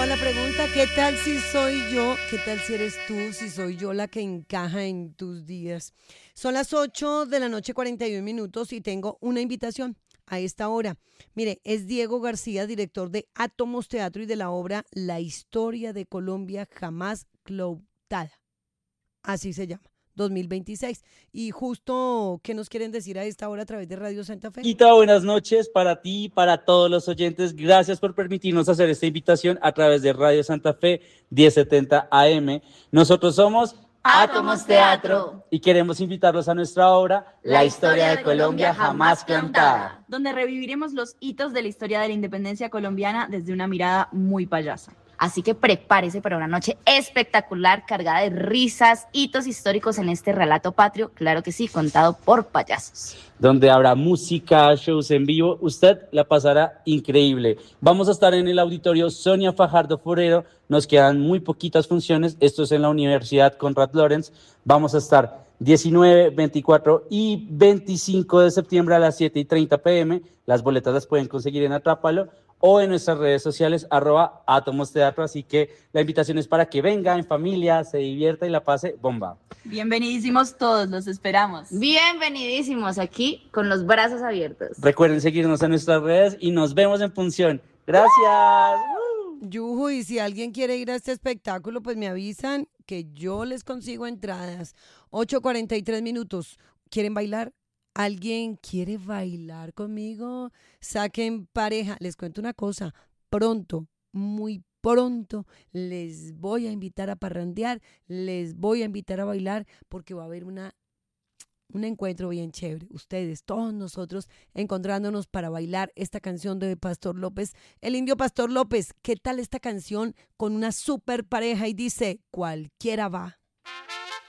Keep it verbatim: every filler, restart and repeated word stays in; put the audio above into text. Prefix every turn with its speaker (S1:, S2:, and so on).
S1: a la pregunta, ¿qué tal si soy yo? ¿Qué tal si eres tú? Si soy yo la que encaja en tus días. Son las ocho de la noche, cuarenta y un minutos y tengo una invitación a esta hora. Mire, es Diego García, director de Átomos Teatro y de la obra La historia de Colombia jamás contada. Así se llama. dos mil veintiséis. Y justo, ¿qué nos quieren decir a esta hora a través de Radio Santa Fe?
S2: Quita, buenas noches para ti y para todos los oyentes. Gracias por permitirnos hacer esta invitación a través de Radio Santa Fe mil setenta A M. Nosotros somos
S3: Átomos Teatro
S2: y queremos invitarlos a nuestra obra La historia de Colombia jamás contada,
S3: donde reviviremos los hitos de la historia de la independencia colombiana desde una mirada muy payasa.
S4: Así que prepárese para una noche espectacular, cargada de risas, hitos históricos en este relato patrio, claro que sí, contado por payasos.
S2: Donde habrá música, shows en vivo, usted la pasará increíble. Vamos a estar en el auditorio Sonia Fajardo Forero, nos quedan muy poquitas funciones, esto es en la Universidad Conrad Lorenz, vamos a estar diecinueve, veinticuatro y veinticinco de septiembre a las siete y treinta pm, las boletas las pueden conseguir en Atrápalo, o en nuestras redes sociales, arroba Átomos Teatro, así que la invitación es para que venga en familia, se divierta y la pase bomba.
S3: Bienvenidísimos todos, los esperamos.
S4: Bienvenidísimos aquí con los brazos abiertos.
S2: Recuerden seguirnos en nuestras redes y nos vemos en función. Gracias.
S1: Yuju, y si alguien quiere ir a este espectáculo, pues me avisan que yo les consigo entradas. ocho cuarenta y tres minutos. ¿Quieren bailar? ¿Alguien quiere bailar conmigo? Saquen pareja. Les cuento una cosa. Pronto, muy pronto, les voy a invitar a parrandear, les voy a invitar a bailar porque va a haber una, un encuentro bien chévere. Ustedes, todos nosotros, encontrándonos para bailar esta canción de Pastor López, el indio Pastor López. ¿Qué tal esta canción con una super pareja? Y dice, cualquiera va.